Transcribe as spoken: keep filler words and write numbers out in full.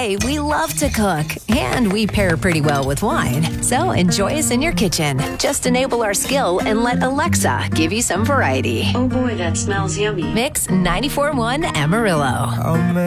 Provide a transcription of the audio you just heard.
say we love to cook, and we pair pretty well with wine. So enjoy us in your kitchen. Just enable our skill and let Alexa give you some variety. Oh boy, that smells yummy. Mix ninety-four point one Amarillo.